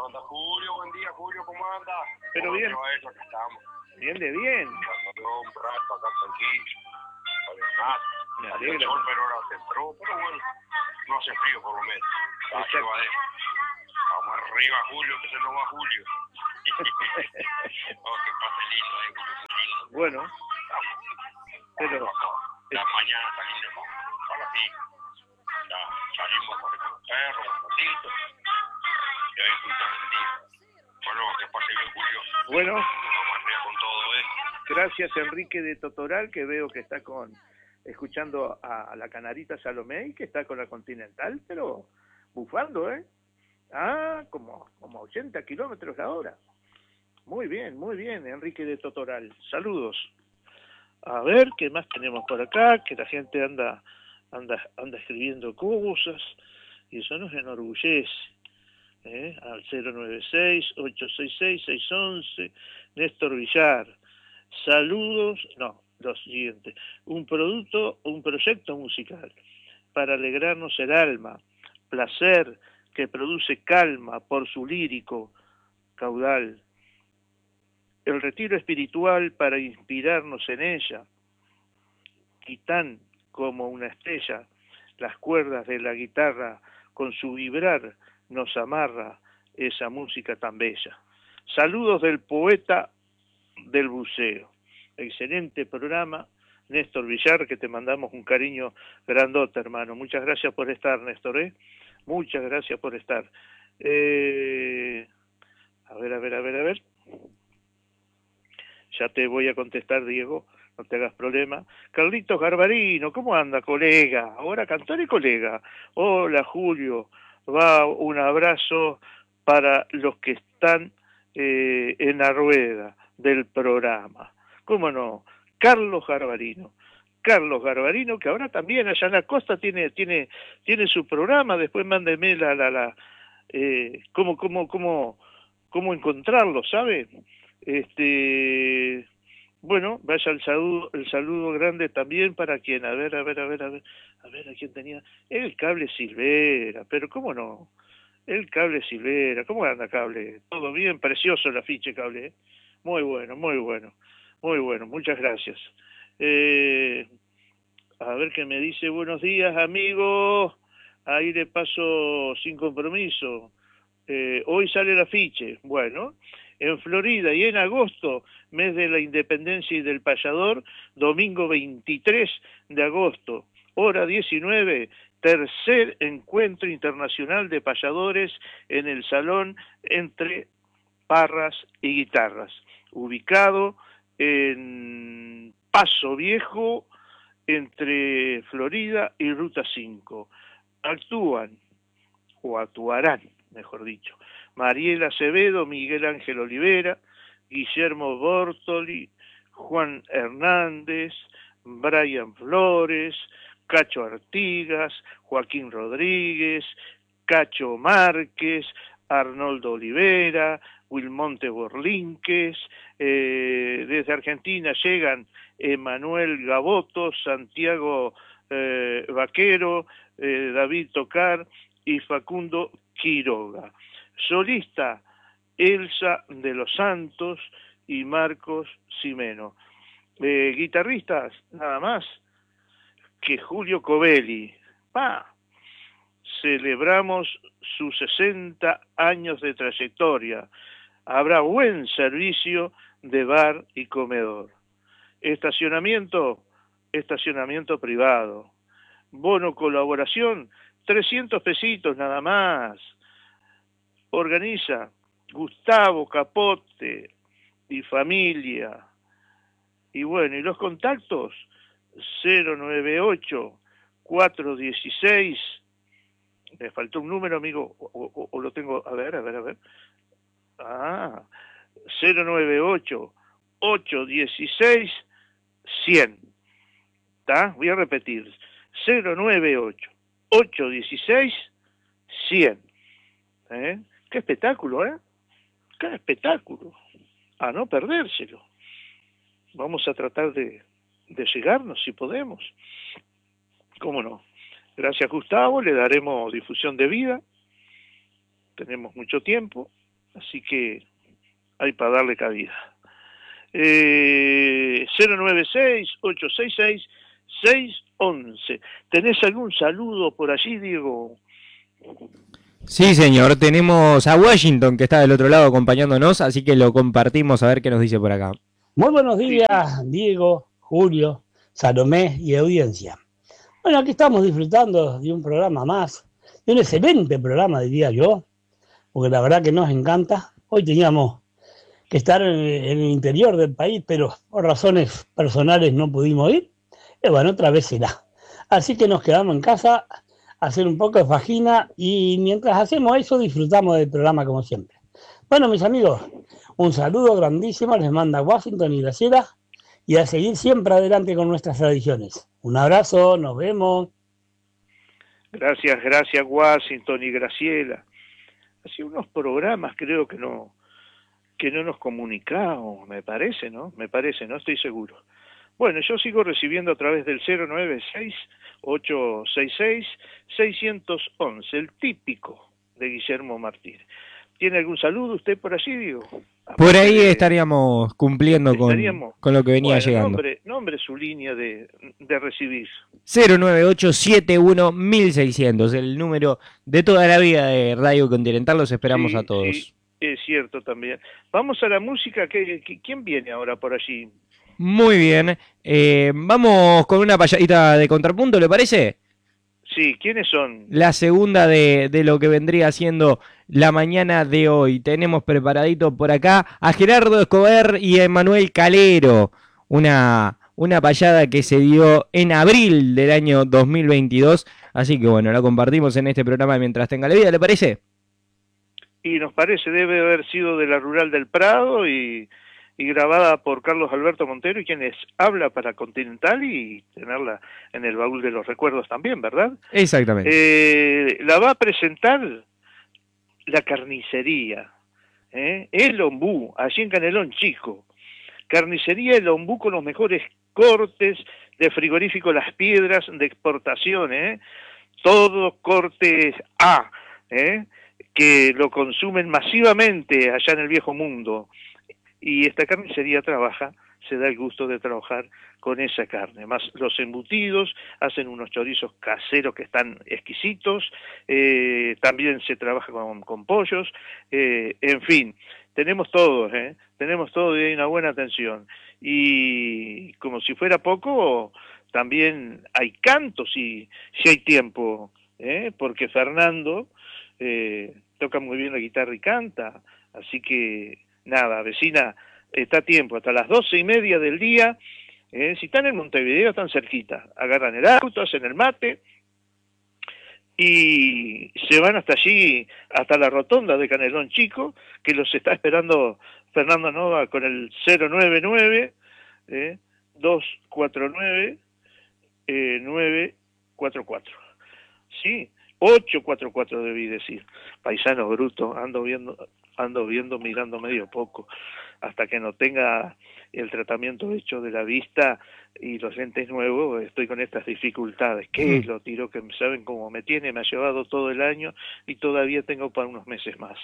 anda Julio? Buen día, Julio, ¿cómo anda? Pero ¿Cómo bien. te va eso? Acá estamos. Bien de bien. Pasando un rato acá tranquilo. Además, Me hace el alegra. sol, pero ahora se entró. Pero bueno, no hace frío por lo menos. Está Exacto. llevadero. Vamos arriba, Julio, que se nos va Julio. Oh, que pase lindo, Julio, muy lindo. Bueno, pero La mañana salimos, ahora sí. Ya salimos a correr con los perros, un ratito. Y ahí disfrutar el día. Bueno, que pase bien, Julio. bueno, Vamos arriba con todo, gracias Enrique de Totoral, que veo que está escuchando a la Canarita Salomé y que está con la Continental, pero bufando, ¿eh? Ah, como 80 kilómetros la hora. Muy bien, Enrique de Totoral. Saludos. A ver, ¿qué más tenemos por acá? Que la gente anda escribiendo cosas y eso nos enorgullece. Al 096-866-611, Néstor Villar. Saludos, no, lo siguiente. Un proyecto musical para alegrarnos el alma, placer que produce calma por su lírico caudal. El retiro espiritual para inspirarnos en ella, y tan como una estrella, las cuerdas de la guitarra con su vibrar nos amarra esa música tan bella. Saludos del poeta del buceo. Excelente programa, Néstor Villar, que te mandamos un cariño grandote, hermano. Muchas gracias por estar, Néstor, ¿eh? Muchas gracias por estar. A ver. Ya te voy a contestar, Diego, no te hagas problema. Carlitos Garbarino, ¿cómo anda, colega? Ahora cantor y colega. Hola, Julio. Va un abrazo para los que están en la rueda del programa. ¿Cómo no? Carlos Garbarino, que ahora también allá en la costa tiene su programa. Después mándeme cómo encontrarlo, ¿sabe? Bueno, vaya el saludo grande también para quien, a ver, a quién tenía, el Cable Silvera, pero cómo no, el Cable Silvera, ¿cómo anda, Cable? Todo bien, precioso el afiche, Cable, ¿eh? Muy bueno, muchas gracias. A ver qué me dice, buenos días, amigo, ahí le paso sin compromiso. Hoy sale el afiche, bueno, en Florida y en agosto, mes de la independencia y del payador, domingo 23 de agosto, hora 19, tercer encuentro internacional de payadores en el salón Entre Parras y Guitarras, ubicado en Paso Viejo, entre Florida y Ruta 5. Actuarán, mejor dicho, Mariela Acevedo, Miguel Ángel Olivera, Guillermo Bortoli, Juan Hernández, Brian Flores, Cacho Artigas, Joaquín Rodríguez, Cacho Márquez, Arnoldo Olivera, Wilmonte Borlínquez. Desde Argentina llegan Emanuel Gaboto, Santiago Vaquero, David Tocar y Facundo Quiroga. Solista, Elsa de los Santos y Marcos Ximeno. Guitarristas, nada más que Julio Covelli. Celebramos sus 60 años de trayectoria. Habrá buen servicio de bar y comedor. Estacionamiento privado. Bono colaboración, 300 pesitos nada más. Organiza Gustavo Capote y familia. Y bueno, y los contactos, 098-416, me faltó un número, amigo, o lo tengo, a ver. 098-816-100. ¿Está? Voy a repetir, 098-816-100. ¡Qué espectáculo, eh! ¡Qué espectáculo! A no perdérselo. Vamos a tratar de llegarnos si podemos. ¿Cómo no? Gracias, Gustavo, le daremos difusión de vida. Tenemos mucho tiempo Así que hay para darle cabida. 096-866-611. ¿Tenés algún saludo por allí, Diego? Sí, señor, tenemos a Washington que está del otro lado acompañándonos, así que lo compartimos a ver qué nos dice por acá. Muy buenos días, Diego, Julio, Salomé y audiencia. Bueno, aquí estamos disfrutando de un programa más, de un excelente programa, diría yo, porque la verdad que nos encanta. Hoy teníamos que estar en el interior del país, pero por razones personales no pudimos ir. Y bueno, otra vez será. Así que nos quedamos en casa a hacer un poco de fajina y mientras hacemos eso disfrutamos del programa como siempre. Bueno, mis amigos, un saludo grandísimo, les manda Washington y Graciela, y a seguir siempre adelante con nuestras tradiciones. Un abrazo, nos vemos. Gracias, Washington y Graciela. Hace unos programas creo que no nos comunicamos, me parece, no estoy seguro. Bueno, yo sigo recibiendo a través del 096-866-611, el típico de Guillermo Martínez. ¿Tiene algún saludo usted por allí, Diego? Por ahí estaríamos cumpliendo con lo que venía llegando. Nombre su línea de recibir. 098-71-1600, el número de toda la vida de Radio Continental, los esperamos a todos. Sí, es cierto también. Vamos a la música, ¿quién viene ahora por allí? Muy bien, vamos con una payadita de contrapunto, ¿le parece? Sí, ¿quiénes son? La segunda de lo que vendría siendo la mañana de hoy. Tenemos preparadito por acá a Gerardo Escobar y a Emanuel Calero. Una payada que se dio en abril del año 2022. Así que bueno, la compartimos en este programa mientras tenga la vida, ¿le parece? Y nos parece, debe haber sido de la Rural del Prado y grabada por Carlos Alberto Montero, y quienes habla para Continental y tenerla en el baúl de los recuerdos también, ¿verdad? Exactamente. La va a presentar la carnicería, El Ombú, allí en Canelón Chico. Carnicería El Ombú con los mejores cortes de frigorífico Las Piedras de exportación, todos cortes A, que lo consumen masivamente allá en el viejo mundo. Y esta carnicería se da el gusto de trabajar con esa carne, más los embutidos, hacen unos chorizos caseros que están exquisitos, también se trabaja con pollos, en fin, tenemos todo y hay una buena atención. Y como si fuera poco, también hay cantos si hay tiempo, porque Fernando toca muy bien la guitarra y canta, así que nada, vecina, está a tiempo, hasta las 12:30 del día, si están en Montevideo, están cerquita, agarran el auto, hacen el mate, y se van hasta allí, hasta la rotonda de Canelón Chico, que los está esperando Fernando Nova con el 099-249-944. ¿Sí? 844 debí decir. Paisano bruto, ando viendo, mirando medio poco, hasta que no tenga el tratamiento hecho de la vista y los lentes nuevos, estoy con estas dificultades. ¿Qué es lo tiro que saben cómo me tiene? Me ha llevado todo el año y todavía tengo para unos meses más.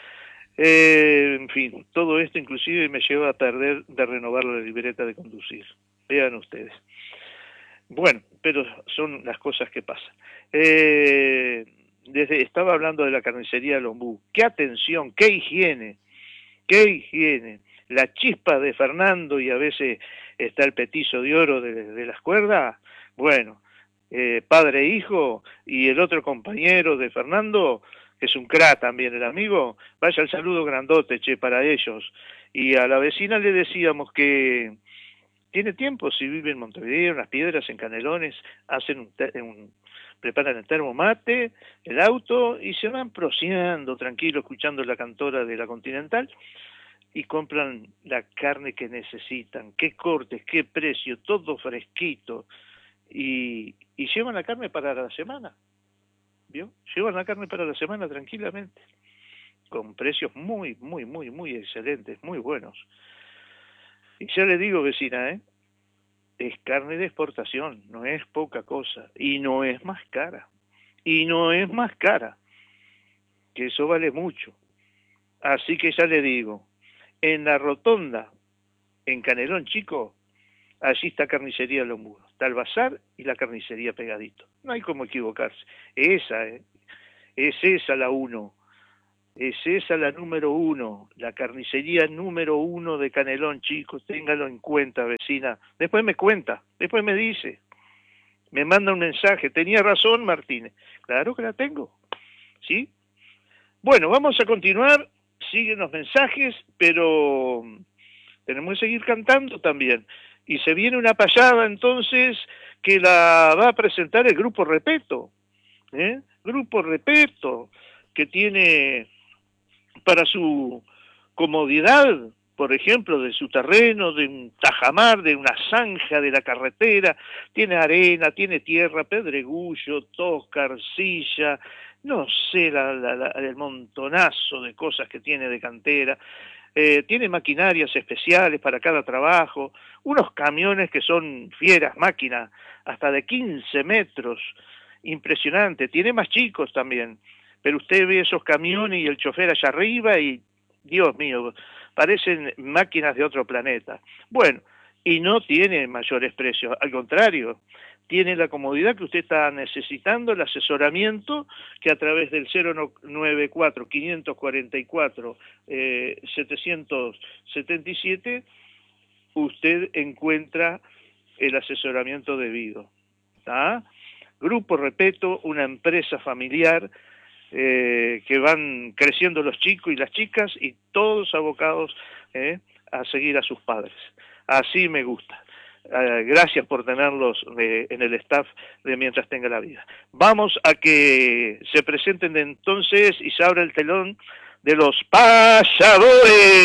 En fin, todo esto inclusive me lleva a perder de renovar la libreta de conducir. Vean ustedes. Bueno, pero son las cosas que pasan. Estaba hablando de la carnicería Lombú. ¡Qué atención! ¡Qué higiene! La chispa de Fernando, y a veces está el petizo de oro de las cuerdas. Bueno, padre e hijo, y el otro compañero de Fernando, que es un crack también, el amigo, vaya el saludo grandote, para ellos. Y a la vecina le decíamos que tiene tiempo, si vive en Montevideo, en Las Piedras, en Canelones, hacen preparan el termomate, el auto, y se van proseando tranquilo, escuchando la cantora de la Continental, y compran la carne que necesitan, qué cortes, qué precio, todo fresquito, y llevan la carne para la semana, ¿vio? Llevan la carne para la semana tranquilamente, con precios muy, muy, muy, muy excelentes, muy buenos. Y ya le digo, vecina, es carne de exportación, no es poca cosa, y no es más cara, que eso vale mucho. Así que ya le digo, en la rotonda, en Canelón Chico, allí está Carnicería Los Muros. Está el bazar y la carnicería pegadito. No hay como equivocarse. Esa, es esa la uno. Es esa la número 1, la carnicería número 1 de Canelón, chicos, téngalo en cuenta, vecina. Después me cuenta, después me dice, me manda un mensaje. ¿Tenía razón, Martínez? Claro que la tengo, ¿sí? Bueno, vamos a continuar, siguen los mensajes, pero tenemos que seguir cantando también. Y se viene una payada entonces que la va a presentar el Grupo Repeto, Grupo Repeto, que tiene para su comodidad, por ejemplo, de su terreno, de un tajamar, de una zanja de la carretera, tiene arena, tiene tierra, pedregullo, tosca, arcilla, no sé, el montonazo de cosas que tiene de cantera, tiene maquinarias especiales para cada trabajo, unos camiones que son fieras, máquinas, hasta de 15 metros, impresionante, tiene más chicos también, pero usted ve esos camiones y el chofer allá arriba y, Dios mío, parecen máquinas de otro planeta. Bueno, y no tiene mayores precios, al contrario, tiene la comodidad que usted está necesitando, el asesoramiento que a través del 094-544-777 usted encuentra el asesoramiento debido. ¿Tá? Grupo Repeto, una empresa familiar que van creciendo los chicos y las chicas y todos abocados a seguir a sus padres. Así me gusta. Gracias por tenerlos en el staff de Mientras Tenga la Vida. Vamos a que se presenten entonces y se abra el telón de los payadores.